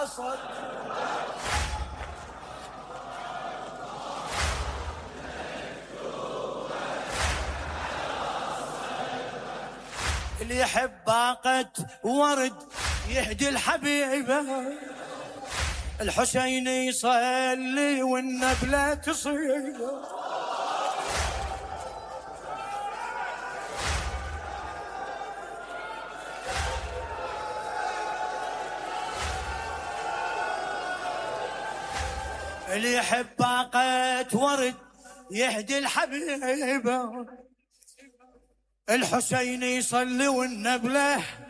صد. اللي يحب باقة ورد يهدي الحبيبة، الحسين يصلي والنبلة تصيبه. اللي يحب باقة ورد يهدي الحبيبة، الحسين يصلي والنبلة